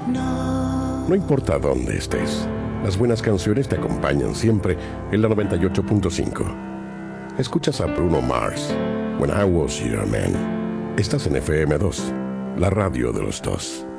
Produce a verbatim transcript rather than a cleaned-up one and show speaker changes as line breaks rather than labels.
No importa dónde estés, las buenas canciones te acompañan siempre en la noventa y ocho punto cinco. Escuchas a Bruno Mars, When I Was Your Man. Estás en F M dos, la radio de los dos.